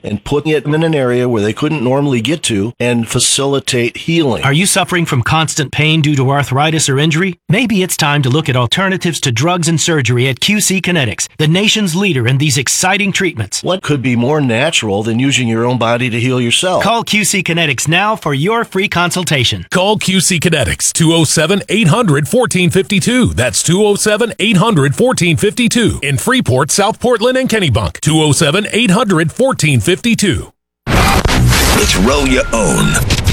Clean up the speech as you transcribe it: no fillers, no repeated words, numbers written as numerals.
and putting it in an area where they couldn't normally get to and facilitate healing. Are you suffering from constant pain due to arthritis or injury? Maybe it's time to look at alternatives to drugs and surgery at QC Kinetics, the nation's leader in these exciting treatments. What could be more natural than using your own body to heal yourself? Call QC Kinetics now for your free consultation. Call QC Kinetics, 207-800-1452. That's 207-800-1452. In Freeport, South Portland, and Kennebunk, 207-800-1452. It's Roll Your Own.